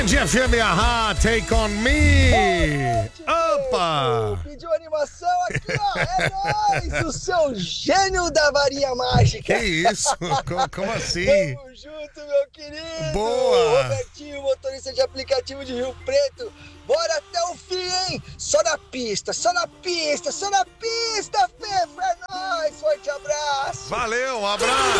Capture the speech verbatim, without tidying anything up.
F M, ahá, Take On Me. Opa! Pediu animação aqui, ó. É nóis, o seu gênio da varinha mágica. Que isso? Como, como assim? Tamo junto, meu querido. Boa! Robertinho, motorista de aplicativo de Rio Preto. Bora até o fim, hein? Só na pista, só na pista, só na pista, Fefa. É nóis, forte abraço. Valeu, um abraço.